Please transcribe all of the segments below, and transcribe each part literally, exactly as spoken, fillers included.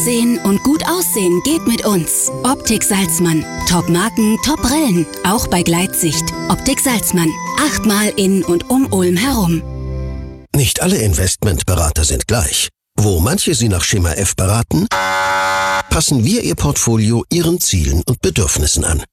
Aussehen und gut aussehen geht mit uns. Optik Salzmann. Top-Marken, Top-Brillen. Auch bei Gleitsicht. Optik Salzmann. Achtmal in und um Ulm herum. Nicht alle Investmentberater sind gleich. Wo manche Sie nach Schema F beraten, passen wir Ihr Portfolio Ihren Zielen und Bedürfnissen an.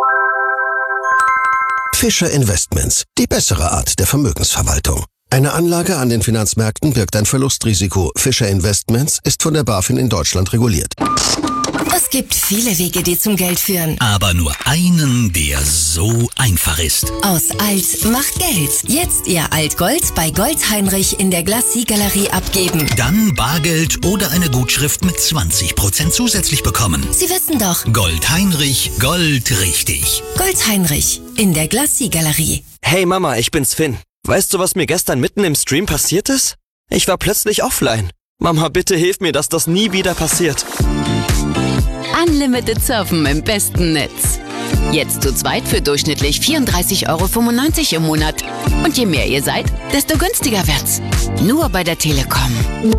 Fischer Investments, die bessere Art der Vermögensverwaltung. Eine Anlage an den Finanzmärkten birgt ein Verlustrisiko. Fischer Investments ist von der BaFin in Deutschland reguliert. Es gibt viele Wege, die zum Geld führen. Aber nur einen, der so einfach ist. Aus Alt macht Geld. Jetzt Ihr Altgold bei Gold Heinrich in der Glacis-Galerie abgeben. Dann Bargeld oder eine Gutschrift mit zwanzig Prozent zusätzlich bekommen. Sie wissen doch. Gold Heinrich, Gold richtig. Gold Heinrich in der Glacis-Galerie. Hey Mama, ich bin's Finn. Weißt du, was mir gestern mitten im Stream passiert ist? Ich war plötzlich offline. Mama, bitte hilf mir, dass das nie wieder passiert. Unlimited Surfen im besten Netz. Jetzt zu zweit für durchschnittlich vierunddreißig Euro fünfundneunzig im Monat. Und je mehr ihr seid, desto günstiger wird's. Nur bei der Telekom.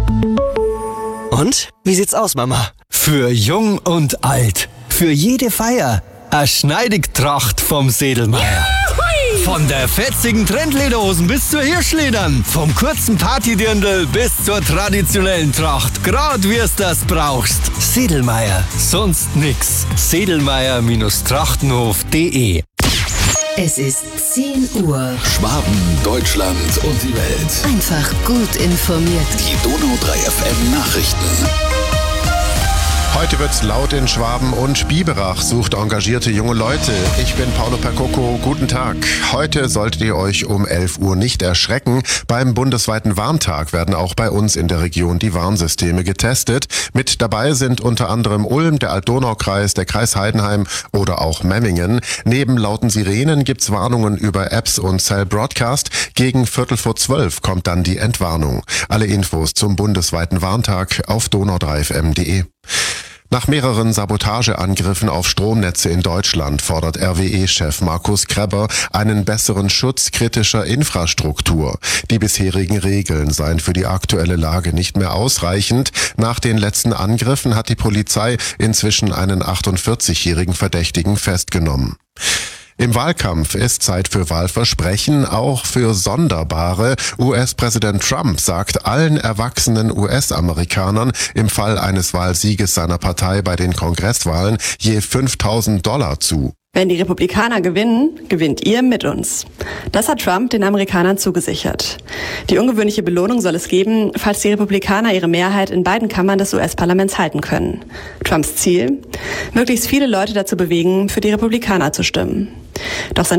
Und? Wie sieht's aus, Mama? Für jung und alt. Für jede Feier. Eine Schneidigtracht vom Sedlmeier. Von der fetzigen Trendlederhosen bis zur Hirschledern. Vom kurzen Partydirndl bis zur traditionellen Tracht. Grad wie's das brauchst. Sedlmeier. Sonst nix. Sedlmeier Trachtenhof punkt de. Es ist zehn Uhr. Schwaben, Deutschland und die Welt. Einfach gut informiert. Die Donau drei F M Nachrichten. Heute wird's laut in Schwaben und Biberach sucht engagierte junge Leute. Ich bin Paolo Percoco, guten Tag. Heute solltet ihr euch um elf Uhr nicht erschrecken. Beim bundesweiten Warntag werden auch bei uns in der Region die Warnsysteme getestet. Mit dabei sind unter anderem Ulm, der Alt-Donau-Kreis, der Kreis Heidenheim oder auch Memmingen. Neben lauten Sirenen gibt's Warnungen über Apps und Cell Broadcast. Gegen Viertel vor zwölf kommt dann die Entwarnung. Alle Infos zum bundesweiten Warntag auf donau drei f m punkt de. Nach mehreren Sabotageangriffen auf Stromnetze in Deutschland fordert R W E-Chef Markus Krebber einen besseren Schutz kritischer Infrastruktur. Die bisherigen Regeln seien für die aktuelle Lage nicht mehr ausreichend. Nach den letzten Angriffen hat die Polizei inzwischen einen achtundvierzigjährigen Verdächtigen festgenommen. Im Wahlkampf ist Zeit für Wahlversprechen, auch für sonderbare. U S-Präsident Trump sagt allen erwachsenen U S-Amerikanern im Fall eines Wahlsieges seiner Partei bei den Kongresswahlen je fünftausend Dollar zu. Wenn die Republikaner gewinnen, gewinnt ihr mit uns. Das hat Trump den Amerikanern zugesichert. Die ungewöhnliche Belohnung soll es geben, falls die Republikaner ihre Mehrheit in beiden Kammern des U S-Parlaments halten können. Trumps Ziel? Möglichst viele Leute dazu bewegen, für die Republikaner zu stimmen. Doch seine